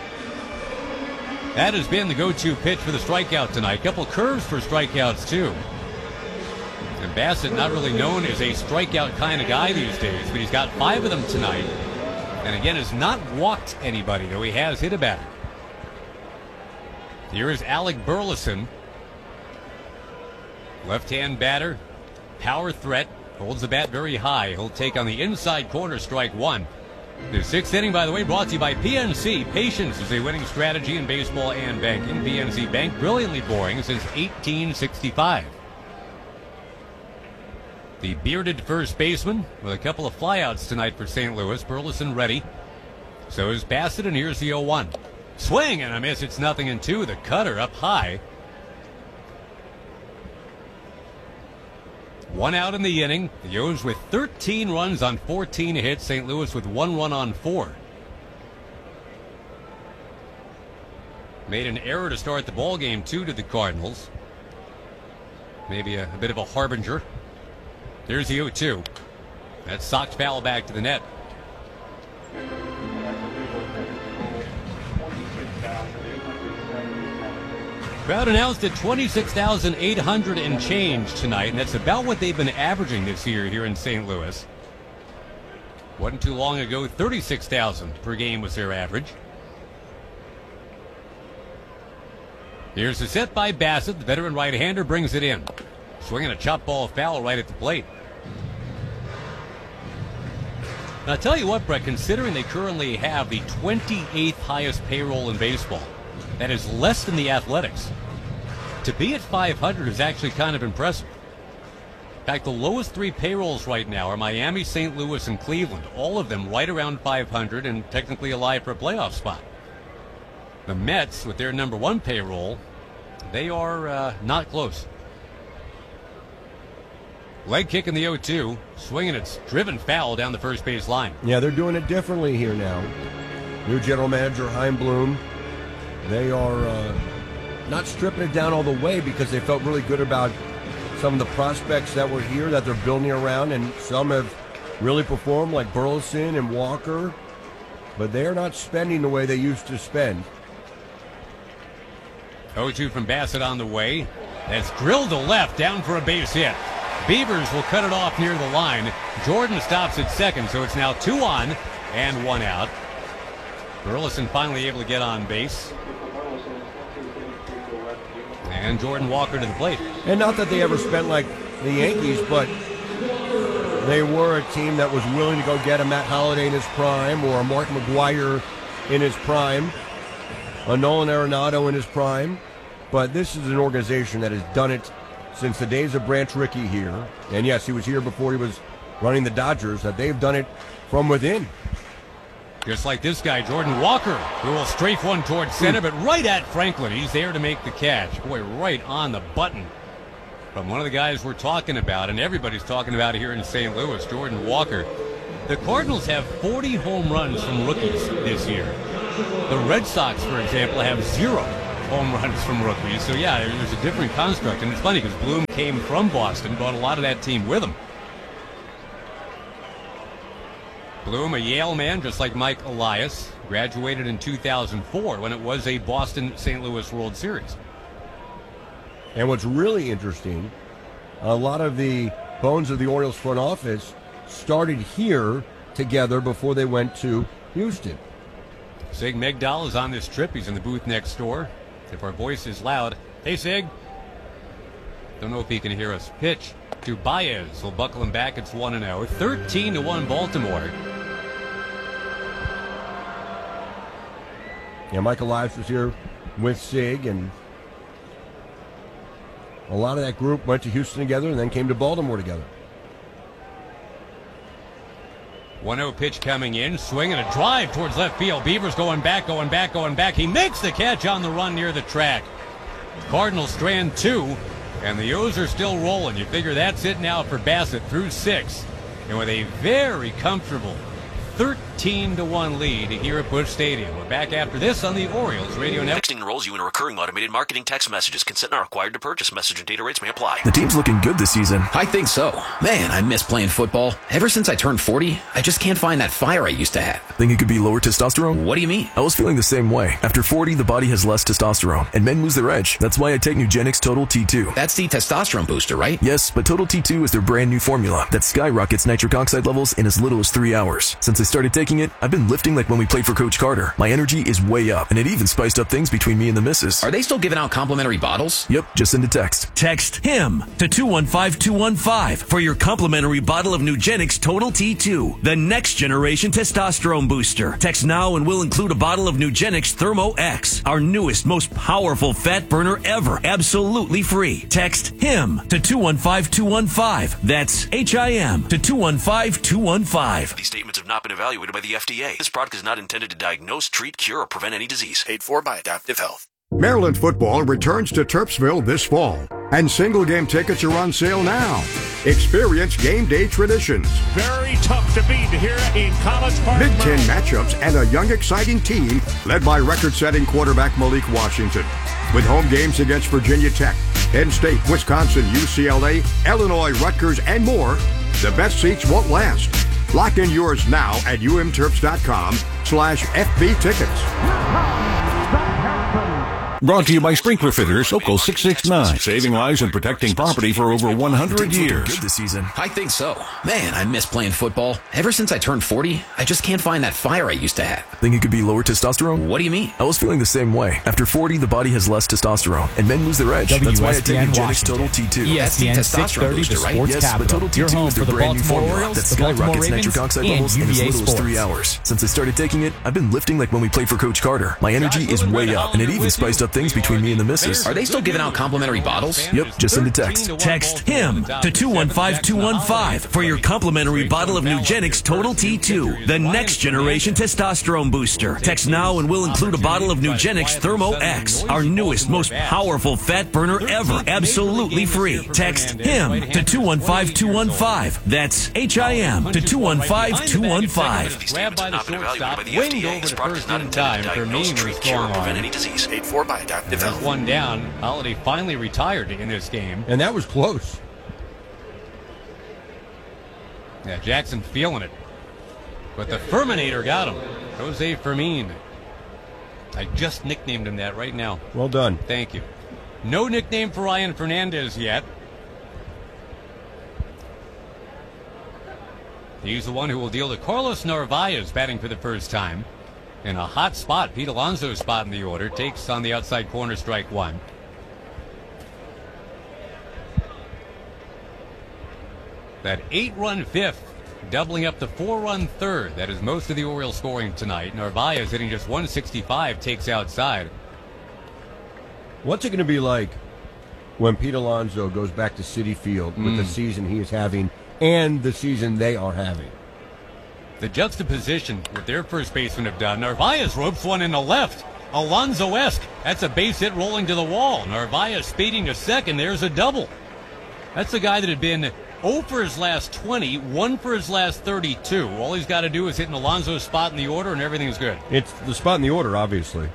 That has been the go-to pitch for the strikeout tonight. Couple curves for strikeouts, too. And Bassett, not really known as a strikeout kind of guy these days, but he's got five of them tonight. And again, has not walked anybody, though he has hit a batter. Here is Alec Burleson. Left-hand batter, power threat, holds the bat very high. He'll take on the inside corner, strike one. The sixth inning, by the way, brought to you by P N C. Patience is a winning strategy in baseball and banking. P N C Bank, brilliantly boring since eighteen sixty-five. The bearded first baseman with a couple of flyouts tonight for Saint Louis. Burleson ready. So is Bassett, and here's the oh one. Swing and a miss. It's nothing and two. The cutter up high. One out in the inning. The O's with thirteen runs on fourteen hits. Saint Louis with one run on four. Made an error to start the ball game, too, to the Cardinals. Maybe a, a bit of a harbinger. There's the oh two. That socked foul back to the net. Crowd announced at twenty-six thousand eight hundred and change tonight, and that's about what they've been averaging this year here in Saint Louis. Wasn't too long ago, thirty-six thousand per game was their average. Here's the set by Bassett. The veteran right-hander brings it in. Swinging a chop ball foul right at the plate. Now, I'll tell you what, Brett, considering they currently have the twenty-eighth highest payroll in baseball, that is less than the Athletics. To be at five hundred is actually kind of impressive. In fact, the lowest three payrolls right now are Miami, Saint Louis, and Cleveland. All of them right around five hundred and technically alive for a playoff spot. The Mets, with their number one payroll, they are uh, not close. Leg kick in the oh two. Swinging, it's driven foul down the first base line. Yeah, they're doing it differently here now. New general manager, Chaim Bloom. They are uh, not stripping it down all the way because they felt really good about some of the prospects that were here that they're building around, and some have really performed, like Burleson and Walker. But they're not spending the way they used to spend. oh two from Bassett on the way. That's drilled to left, down for a base hit. Beavers will cut it off near the line. Jordan stops at second, so it's now two on and one out. Burleson finally able to get on base. And Jordan Walker to the plate. And not that they ever spent like the Yankees, but they were a team that was willing to go get a Matt Holliday in his prime, or a Mark McGwire in his prime, a Nolan Arenado in his prime. But this is an organization that has done it since the days of Branch Rickey here. And yes, he was here before he was running the Dodgers, that they've done it from within. Just like this guy, Jordan Walker, who will strafe one towards center, but right at Franklin. He's there to make the catch. Boy, right on the button. from one of the guys we're talking about, and everybody's talking about here in Saint Louis, Jordan Walker. The Cardinals have forty home runs from rookies this year. The Red Sox, for example, have zero home runs from rookies. So, yeah, there's a different construct. And it's funny because Bloom came from Boston, brought a lot of that team with him. Bloom, a Yale man, just like Mike Elias, graduated in two thousand four when it was a Boston-Saint Louis World Series. And what's really interesting, a lot of the bones of the Orioles front office started here together before they went to Houston. Sig Migdal is on this trip. He's in the booth next door. If our voice is loud. Hey, Sig. Don't know if he can hear us. Pitch to Baez. He'll buckle him back. It's one and oh. thirteen to one Baltimore. Yeah, Michael Elias was here with Sig, and a lot of that group went to Houston together and then came to Baltimore together. one oh pitch coming in, swinging a drive towards left field. Beavers going back, going back, going back. He makes the catch on the run near the track. Cardinals strand two, and the O's are still rolling. You figure that's it now for Bassett through six. And with a very comfortable thirteen to one lead here at Busch Stadium. We're back after this on the Orioles Radio Network. Texting enrolls you in a recurring automated marketing text messages. Consent not required to purchase. Message and data rates may apply. The team's looking good this season. I think so. Man, I miss playing football. Ever since I turned forty, I just can't find that fire I used to have. Think it could be lower testosterone? What do you mean? I was feeling the same way. After forty, the body has less testosterone, and men lose their edge. That's why I take Nugenix Total T two. That's the testosterone booster, right? Yes, but Total T two is their brand new formula that skyrockets nitric oxide levels in as little as three hours. Since I started taking it, I've been lifting like when we played for Coach Carter. My energy is way up, and it even spiced up things between me and the missus. Are they still giving out complimentary bottles? Yep, just send a text. Text HIM to two one five two one five for your complimentary bottle of Nugenix Total T two, the next generation testosterone booster. Text now and we'll include a bottle of Nugenix Thermo X, our newest, most powerful fat burner ever, absolutely free. Text HIM to two one five two one five. That's H I M to two one five two one five. These statements have not been evaluated by the F D A. This product is not intended to diagnose, treat, cure, or prevent any disease. Paid for by Adaptive Health. Maryland football returns to Terpsville this fall, and single-game tickets are on sale now. Experience game day traditions. Very tough to beat here in College Park. Big Ten matchups and a young, exciting team led by record-setting quarterback Malik Washington. With home games against Virginia Tech, Penn State, Wisconsin, U C L A, Illinois, Rutgers, and more, the best seats won't last. Lock in yours now at umterps.com slash FB tickets. Brought to you by Sprinkler Fitters, Local six six nine. Saving lives and protecting property for over one hundred years. Good this season. I think so. Man, I miss playing football. Ever since I turned forty, I just can't find that fire I used to have. Think it could be lower testosterone? What do you mean? I was feeling the same way. After forty, the body has less testosterone, and men lose their edge. That's why I take Nugenix Total T two. E S P N six thirty, the sports yes, capital. But Total T two Your home is their for the brand new Baltimore formula Orioles, that the Baltimore skyrockets Ravens, nitric oxide and levels in as U V A little as three Sports. hours. Since I started taking it, I've been lifting like when we played for Coach Carter. My energy is way up, and it even spiced up things between me and the missus. Are they still giving out complimentary bottles? Yep, just send a text. Text HIM to two one five two one five for your complimentary bottle of Nugenix Total T two, the next generation testosterone booster. Text now and we'll include a bottle of Nugenix Thermo X, our newest, most powerful fat burner ever, absolutely free. Text HIM to two one five two one five. That's H I M to two one five two one five. These statements have not been evaluated by the F D A. This product is not intended to diagnose, treat, cure, or prevent any disease. Paid for by Adaptive Health. One down. Holiday finally retired in this game. And that was close. Yeah, Jackson feeling it. But the Ferminator got him. Jose Fermin. I just nicknamed him that right now. Well done. Thank you. No nickname for Ryan Fernandez yet. He's the one who will deal to Carlos Narvaez, batting for the first time. In a hot spot, Pete Alonso's spot in the order. Takes on the outside corner, strike one. That eight-run fifth, doubling up the four-run third. That is most of the Orioles scoring tonight. Narvaez hitting just one sixty-five, takes outside. What's it going to be like when Pete Alonso goes back to Citi Field with Mm. the season he is having and the season they are having? The juxtaposition what their first basemen have done. Narvaez ropes one in the left. Alonso-esque. That's a base hit rolling to the wall. Narvaez speeding to second. There's a double. That's the guy that had been zero for his last twenty, one for his last thirty-two. All he's got to do is hit an Alonso spot in the order, and everything's good. It's the spot in the order, obviously.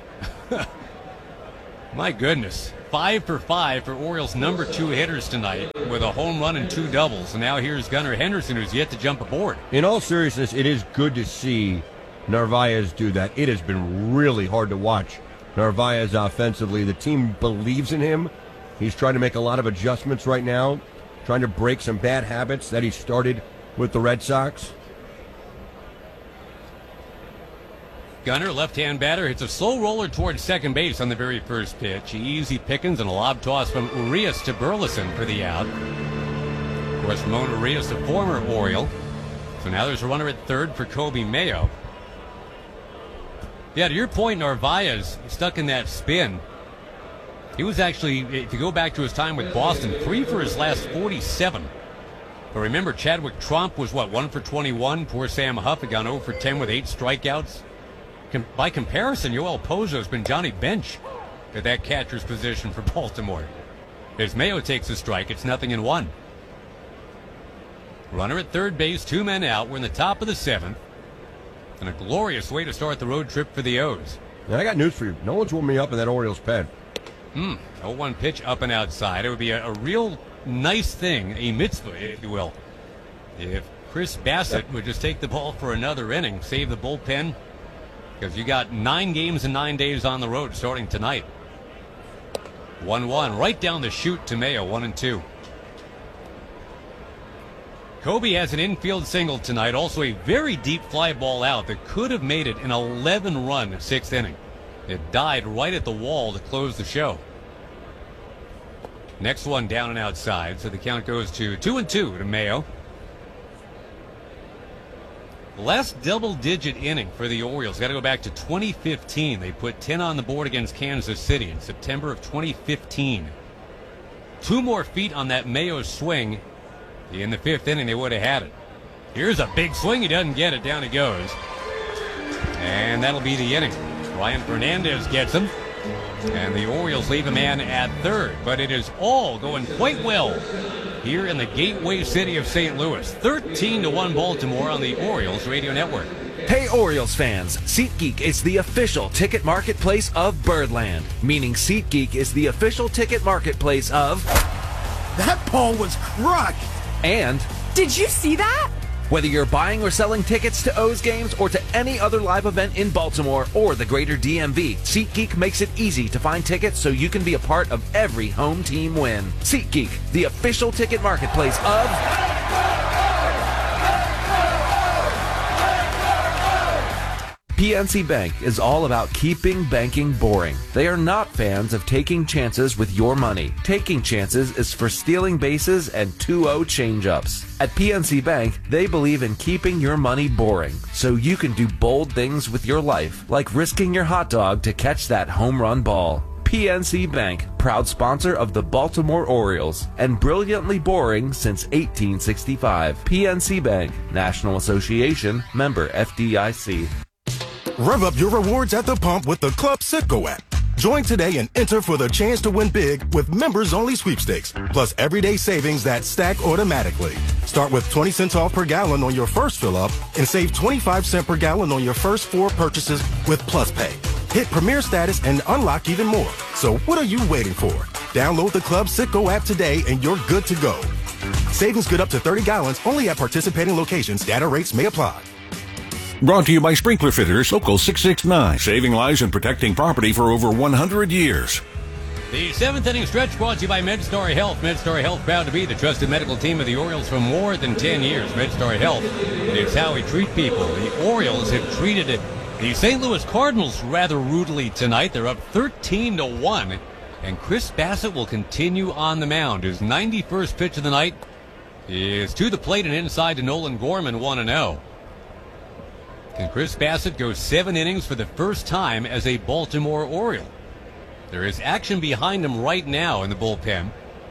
My goodness. Five for five for Orioles' number two hitters tonight with a home run and two doubles. And now here's Gunnar Henderson, who's yet to jump aboard. In all seriousness, it is good to see Narvaez do that. It has been really hard to watch Narvaez offensively. The team believes in him. He's trying to make a lot of adjustments right now, trying to break some bad habits that he started with the Red Sox. Gunnar, left-hand batter, hits a slow roller towards second base on the very first pitch. Easy pickings and a lob toss from Urias to Burleson for the out. Of course, Ramon Urias, a former Oriole. So now there's a runner at third for Kobe Mayo. Yeah, to your point, Narvaez stuck in that spin. He was actually, if you go back to his time with Boston, three for his last forty-seven. But remember, Chadwick Tromp was, what, one for twenty-one? Poor Sam Huff had gone zero for ten with eight strikeouts. Com- by comparison, Yoel Pozo has been Johnny Bench at that catcher's position for Baltimore. As Mayo takes a strike, it's nothing in one. Runner at third base, two men out. We're in the top of the seventh. And a glorious way to start the road trip for the O's. Now, I got news for you. No one's warming me up in that Orioles pen. Hmm. oh one pitch up and outside. It would be a, a real nice thing, a mitzvah, if you will, if Chris Bassett would just take the ball for another inning, save the bullpen, because you got nine games and nine days on the road starting tonight. one one, right down the chute to Mayo, one and two. Kobe has an infield single tonight, also a very deep fly ball out that could have made it an eleven-run sixth inning. It died right at the wall to close the show. Next one down and outside, so the count goes to two and two to Mayo. Last double-digit inning for the Orioles. Got to go back to twenty fifteen. They put ten on the board against Kansas City in September of twenty fifteen. Two more feet on that Mayo swing. In the fifth inning, they would have had it. Here's a big swing. He doesn't get it. Down he goes. And that'll be the inning. Ryan Fernandez gets him. And the Orioles leave a man at third. But it is all going quite well here in the gateway city of Saint Louis. thirteen to one Baltimore on the Orioles Radio Network. Hey Orioles fans, SeatGeek is the official ticket marketplace of Birdland. Meaning SeatGeek is the official ticket marketplace of... That ball was crushed! And... Did you see that? Whether you're buying or selling tickets to O's games or to any other live event in Baltimore or the greater D M V, SeatGeek makes it easy to find tickets so you can be a part of every home team win. SeatGeek, the official ticket marketplace of... P N C Bank is all about keeping banking boring. They are not fans of taking chances with your money. Taking chances is for stealing bases and two oh change-ups. At P N C Bank, they believe in keeping your money boring, so you can do bold things with your life, like risking your hot dog to catch that home run ball. P N C Bank, proud sponsor of the Baltimore Orioles, and brilliantly boring since eighteen sixty-five. P N C Bank, National Association, member F D I C. Rev up your rewards at the pump with the Club Citgo app. Join today and enter for the chance to win big with members-only sweepstakes, plus everyday savings that stack automatically. Start with twenty cents off per gallon on your first fill-up and save twenty-five cents per gallon on your first four purchases with Plus Pay. Hit Premier status and unlock even more. So what are you waiting for? Download the Club Citgo app today and you're good to go. Savings good up to thirty gallons only at participating locations. Data rates may apply. Brought to you by Sprinkler Fitters, Local six six nine, saving lives and protecting property for over one hundred years. The seventh inning stretch brought to you by MedStar Health. MedStar Health, proud to be the trusted medical team of the Orioles for more than ten years. MedStar Health is how we treat people. The Orioles have treated it. The Saint Louis Cardinals rather rudely tonight. They're up thirteen to one. And Chris Bassett will continue on the mound. His ninety-first pitch of the night is to the plate and inside to Nolan Gorman, one and oh. Can Chris Bassett go seven innings for the first time as a Baltimore Oriole? There is action behind him right now in the bullpen.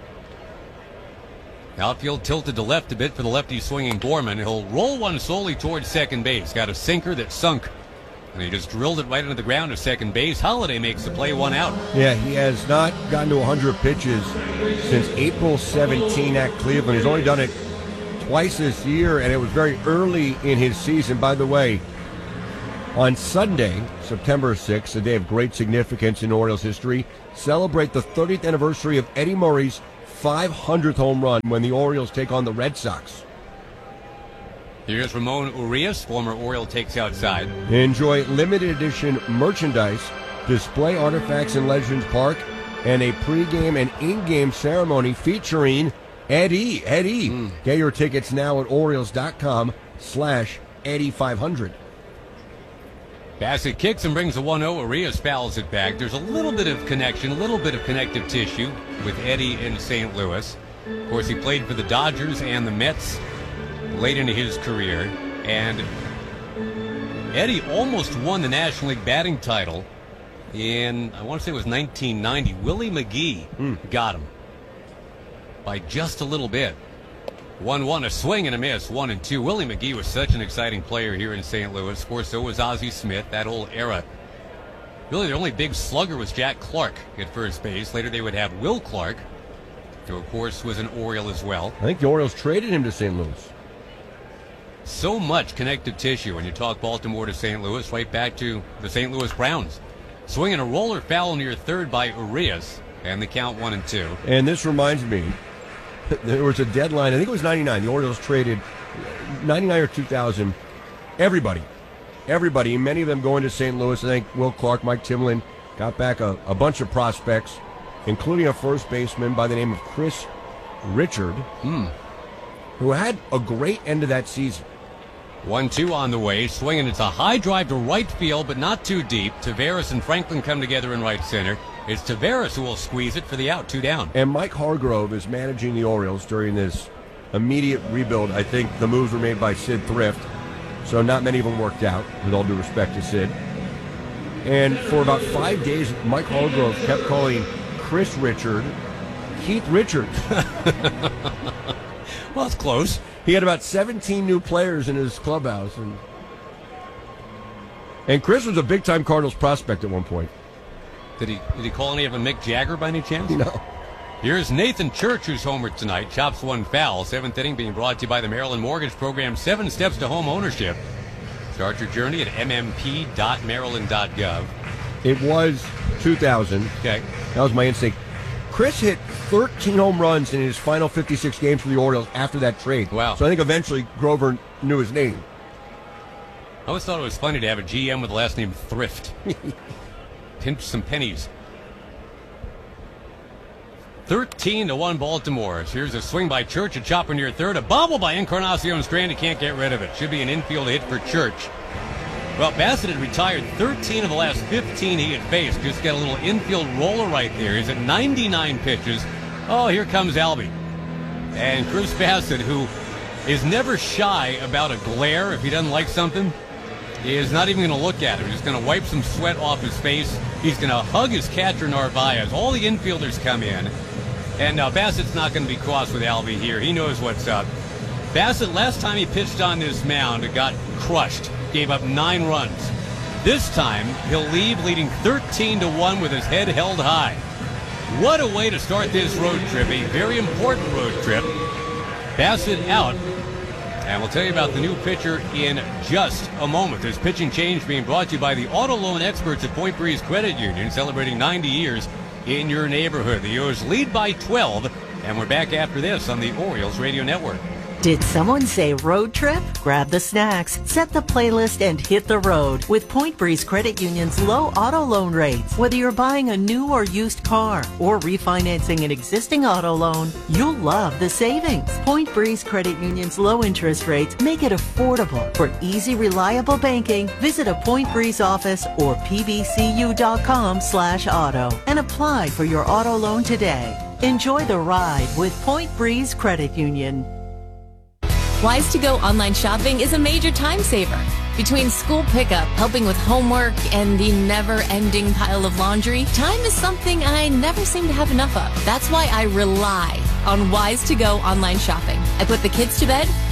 Outfield tilted to left a bit for the lefty swinging Gorman. He'll roll one slowly towards second base. Got a sinker that sunk And he just drilled it right into the ground to second base. Holiday makes the play, one out. Yeah, he has not gotten to one hundred pitches since April seventeenth at Cleveland. He's only done it twice this year, and it was very early in his season. By the way, on Sunday, September sixth, a day of great significance in Orioles history, celebrate the thirtieth anniversary of Eddie Murray's five hundredth home run when the Orioles take on the Red Sox. Here's Ramon Urias, former Oriole, takes outside. Enjoy limited edition merchandise, display artifacts in Legends Park, and a pregame and in-game ceremony featuring Eddie. Eddie. Mm. Get your tickets now at Orioles.com slash Eddie five hundred. Bassett kicks and brings a one oh. Urias fouls it back. There's a little bit of connection, a little bit of connective tissue with Eddie in Saint Louis. Of course, he played for the Dodgers and the Mets late into his career, and Eddie almost won the National League batting title in, I want to say it was nineteen ninety. Willie McGee mm. got him by just a little bit. one one, a swing and a miss, one and two. Willie McGee was such an exciting player here in Saint Louis. Of course, so was Ozzie Smith, that whole era. Really, their only big slugger was Jack Clark at first base. Later, they would have Will Clark, who, of course, was an Oriole as well. I think the Orioles traded him to Saint Louis. So much connective tissue when you talk Baltimore to Saint Louis, right back to the Saint Louis Browns. Swinging a roller foul near third by Urias, and the count one and two. And this reminds me, there was a deadline, I think it was ninety-nine. The Orioles traded ninety-nine or two thousand. Everybody, everybody, many of them going to Saint Louis. I think Will Clark, Mike Timlin got back a, a bunch of prospects, including a first baseman by the name of Chris Richard, mm. who had a great end of that season. one two on the way, swinging. It's a high drive to right field, but not too deep. Tavares and Franklin come together in right center. It's Tavares who will squeeze it for the out, two down. And Mike Hargrove is managing the Orioles during this immediate rebuild. I think the moves were made by Sid Thrift, so not many of them worked out, with all due respect to Sid. And for about five days, Mike Hargrove kept calling Chris Richard Keith Richards. Well, it's close. He had about seventeen new players in his clubhouse. And, and Chris was a big-time Cardinals prospect at one point. Did he did he call any of them Mick Jagger by any chance? No. Here's Nathan Church, who's homered tonight. Chops one foul. Seventh inning being brought to you by the Maryland Mortgage Program. Seven steps to home ownership. Start your journey at m m p dot maryland dot gov. It was two thousand. Okay. That was my instinct. Chris hit thirteen home runs in his final fifty-six games for the Orioles after that trade. Wow. So I think eventually Grover knew his name. I always thought it was funny to have a G M with the last name Thrift. Pinch some pennies. thirteen to one Baltimore. Here's a swing by Church, a chopper near third. A bobble by Encarnacion Strand. He can't get rid of it. Should be an infield hit for Church. Well, Bassett had retired thirteen of the last fifteen he had faced. Just got a little infield roller right there. He's at ninety-nine pitches. Oh, here comes Albie. And Chris Bassett, who is never shy about a glare if he doesn't like something, he is not even going to look at him. He's just going to wipe some sweat off his face. He's going to hug his catcher, Narvaez. All the infielders come in. And uh, Bassett's not going to be cross with Albie here. He knows what's up. Bassett, last time he pitched on this mound, it got crushed. Gave up nine runs. This time, he'll leave leading thirteen to one with his head held high. What a way to start this road trip. A very important road trip. Bassett out. And we'll tell you about the new pitcher in just a moment. There's pitching change being brought to you by the auto loan experts at Point Breeze Credit Union, celebrating ninety years in your neighborhood. The O's lead by twelve, and we're back after this on the Orioles Radio Network. Did someone say road trip? Grab the snacks, set the playlist, and hit the road with Point Breeze Credit Union's low auto loan rates. Whether you're buying a new or used car or refinancing an existing auto loan, you'll love the savings. Point Breeze Credit Union's low interest rates make it affordable. For easy, reliable banking, visit a Point Breeze office or p b c u dot com slash auto and apply for your auto loan today. Enjoy the ride with Point Breeze Credit Union. Wise to Go online shopping is a major time saver. Between school pickup, helping with homework, and the never-ending pile of laundry, time is something I never seem to have enough of. That's why I rely on Wise to Go online shopping. I put the kids to bed,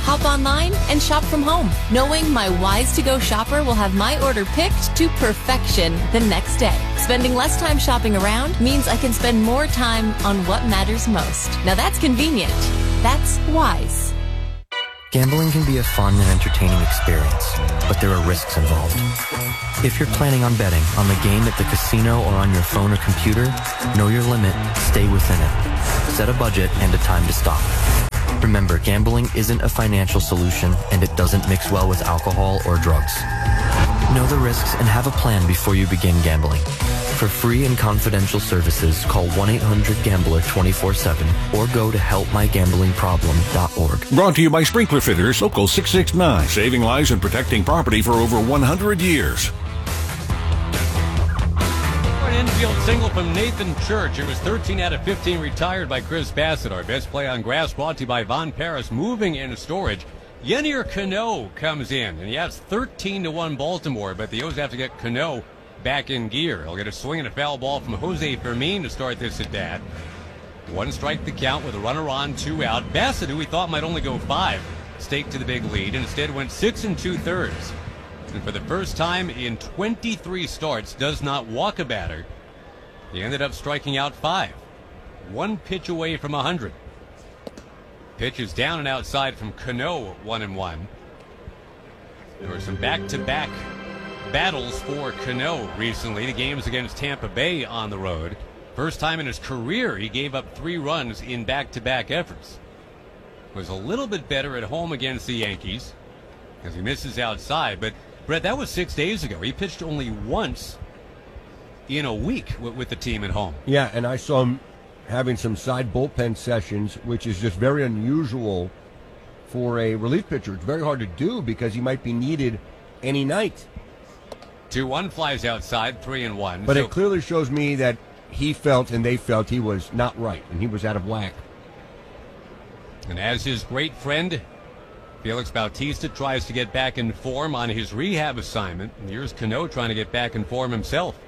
Hop online and shop from home, knowing my Wise to Go shopper will have my order picked to perfection the next day. Spending less time shopping around means I can spend more time on what matters most. Now that's convenient. That's Wise. Gambling can be a fun and entertaining experience, but there are risks involved. If you're planning on betting on the game at the casino or on your phone or computer, know your limit, stay within it. Set a budget and a time to stop. Remember, gambling isn't a financial solution, and it doesn't mix well with alcohol or drugs. Know the risks and have a plan before you begin gambling. For free and confidential services, call one eight hundred gambler twenty-four seven or go to help my gambling problem dot org. Brought to you by Sprinkler Fitters, Local six six nine, saving lives and protecting property for over one hundred years. An infield single from Nathan Church. It was thirteen out of fifteen retired by Chris Bassett. Our best play on grass brought to you by Von Paris Moving and Storage. Yennier Cano comes in, and he has thirteen to one Baltimore, but the O's have to get Cano back in gear. He'll get a swing and a foul ball from Jose Fermin to start this at bat. One strike the count with a runner on, two out. Bassett, who we thought might only go five, staked to the big lead, and instead went six and two-thirds. And for the first time in twenty-three starts, does not walk a batter. He ended up striking out five. One pitch away from one hundred. Pitch is down and outside from Cano, one and one. There were some back-to-back battles for Cano recently. The games against Tampa Bay on the road. First time in his career he gave up three runs in back-to-back efforts. Was a little bit better at home against the Yankees as he misses outside. But, Brett, that was six days ago. He pitched only once in a week with, with the team at home. Yeah, and I saw him having some side bullpen sessions, which is just very unusual for a relief pitcher. It's very hard to do because he might be needed any night. two one flies outside, three and one. But so, it clearly shows me that he felt and they felt he was not right, and he was out of whack. And as his great friend Felix Bautista tries to get back in form on his rehab assignment, and here's Cano trying to get back in form himself.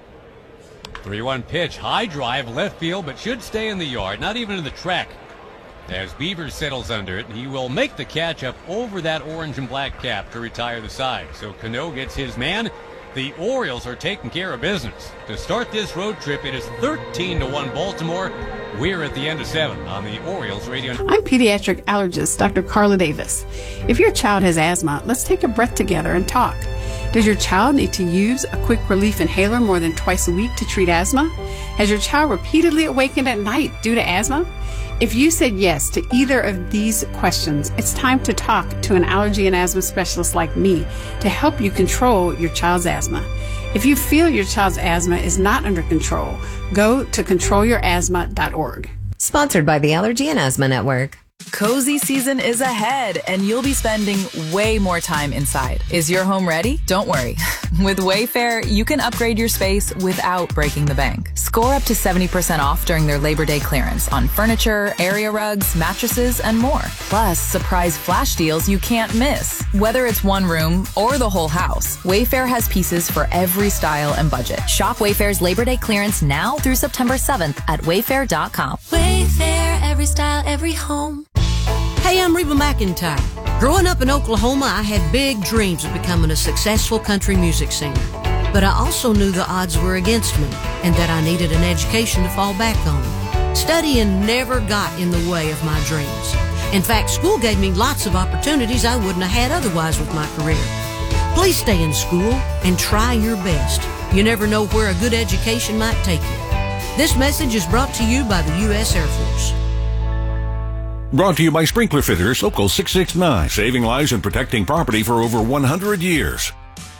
three one pitch, high drive, left field, but should stay in the yard, not even in the track. As Beavers settles under it, he will make the catch up over that orange and black cap to retire the side. So Cano gets his man. The Orioles are taking care of business. To start this road trip, it is thirteen to one Baltimore. We're at the end of seven on the Orioles radio. I'm pediatric allergist Doctor Carla Davis. If your child has asthma, let's take a breath together and talk. Does your child need to use a quick relief inhaler more than twice a week to treat asthma? Has your child repeatedly awakened at night due to asthma? If you said yes to either of these questions, it's time to talk to an allergy and asthma specialist like me to help you control your child's asthma. If you feel your child's asthma is not under control, go to control your asthma dot org. Sponsored by the Allergy and Asthma Network. Cozy season is ahead, and you'll be spending way more time inside. Is your home ready? Don't worry. With Wayfair, you can upgrade your space without breaking the bank. Score up to seventy percent off during their Labor Day clearance on furniture, area rugs, mattresses, and more. Plus, surprise flash deals you can't miss. Whether it's one room or the whole house, Wayfair has pieces for every style and budget. Shop Wayfair's Labor Day clearance now through September seventh at wayfair dot com. Wayfair, every style, every home. Hey, I'm Reba McEntire. Growing up in Oklahoma, I had big dreams of becoming a successful country music singer. But I also knew the odds were against me and that I needed an education to fall back on. Studying never got in the way of my dreams. In fact, school gave me lots of opportunities I wouldn't have had otherwise with my career. Please stay in school and try your best. You never know where a good education might take you. This message is brought to you by the U S Air Force. Brought to you by Sprinkler Fitters, Local six six nine, saving lives and protecting property for over one hundred years.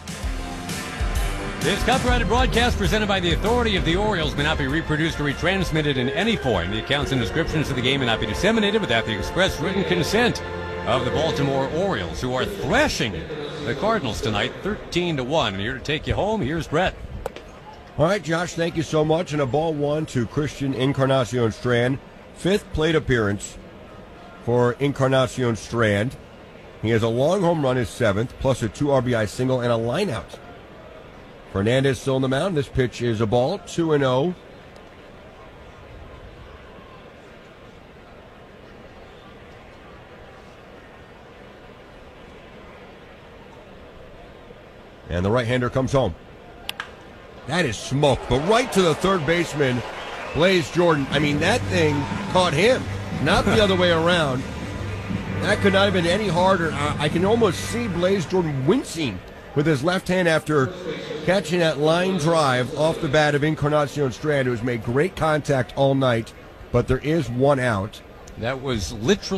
This copyrighted broadcast presented by the authority of the Orioles may not be reproduced or retransmitted in any form. The accounts and descriptions of the game may not be disseminated without the express written consent of the Baltimore Orioles, who are thrashing the Cardinals tonight, thirteen to one. And here to take you home, here's Brett. All right, Josh, thank you so much. And a ball one to Christian Encarnacion Strand. Fifth plate appearance for Encarnacion Strand. He has a long home run, his seventh, plus a two R B I single and a lineout. Fernandez still on the mound. This pitch is a ball, two and oh. And the right-hander comes home. That is smoke, but right to the third baseman, Blaze Jordan. I mean, that thing caught him, not the other way around. That could not have been any harder. I can almost see Blaze Jordan wincing with his left hand after catching that line drive off the bat of Encarnacion Strand, who has made great contact all night, but there is one out. That was literally